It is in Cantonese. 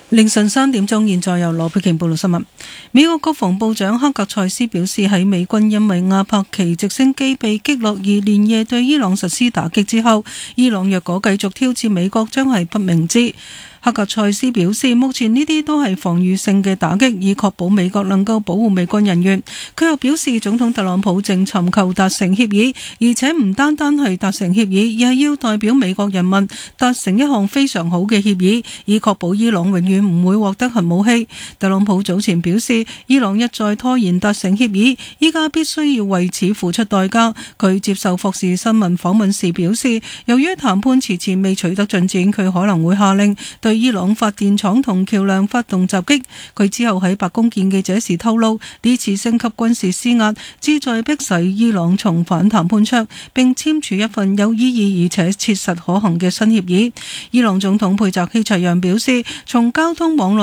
凌晨3點鐘，現在由羅佩瓊報道新聞。美國國防部長克格塞斯表示，喺美軍因為阿帕奇直升機被擊落而連夜對伊朗實施打擊之後，伊朗若果繼續挑戰美國，將係不明智。克格塞斯表示，目前呢啲都係防禦性嘅打擊，以確保美國能夠保護美軍人員。佢又表示，總統特朗普正尋求達成協議，而且唔單單係達成協議，而係要代表美國人民達成一項非常好嘅協議，以確保伊朗永遠唔會獲得核武器。特朗普早前表示，伊朗一再拖延達成協議，依家必須要為此付出代價。佢接受霍士新聞訪問時表示，由於談判遲遲未取得進展，佢可能會下令對伊朗發電廠同橋樑發動襲擊。佢之後喺白宮見記者時透露，呢次升級軍事施壓旨在迫使伊朗重返談判桌，並簽署一份有意義而且切實可行嘅新協議。伊朗總統佩澤希齊揚表示，從交通網絡